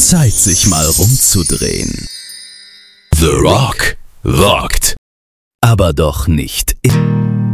Zeit, sich mal rumzudrehen. The Rock rockt. Aber doch nicht.